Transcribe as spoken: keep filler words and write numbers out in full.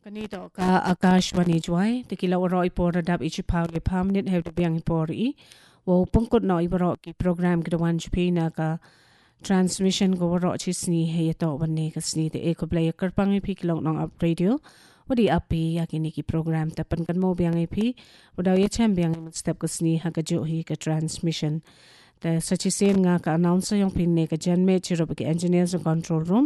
Kanito ka Akashwani Joy, Tequila Oro Ipor Dab Ichi Pauli Permanent Have to be Young Pori, Wo Punkut no Iboroki program Gdawan Chupina ka transmission go Rochisni Hayato Vanegasni, the Eco Play Kerpangi Pikilong Nong Up Radio, Wadi Api Yakiniki program Tapan kan mo biang A P, Wadaw ya champion step kasni hagajohi ka transmission. The such is saying nga ka announcer yung pinne ka janme chiro engineers and control room.